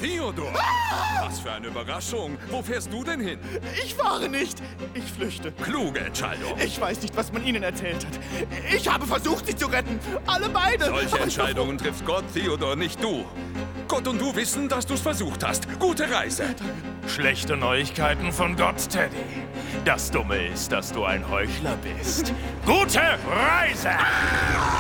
Theodor! Was für eine Überraschung. Wo fährst du denn hin? Ich fahre nicht. Ich flüchte. Kluge Entscheidung. Ich weiß nicht, was man ihnen erzählt hat. Ich habe versucht, sie zu retten. Alle beide. Solche Entscheidungen trifft Gott, Theodor, nicht du. Gott und du wissen, dass du es versucht hast. Gute Reise. Schlechte Neuigkeiten von Gott, Teddy. Das Dumme ist, dass du ein Heuchler bist. Gute Reise!